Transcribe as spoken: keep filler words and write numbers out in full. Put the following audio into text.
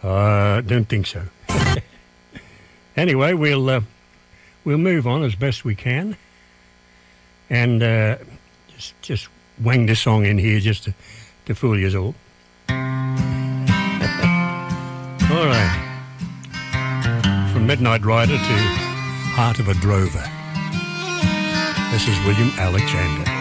I uh, don't think so. Anyway, we'll uh, we'll move on as best we can, and uh, just just wang this song in here just to, to fool you all. All right, from Midnight Rider to Heart of a Drover. This is William Alexander.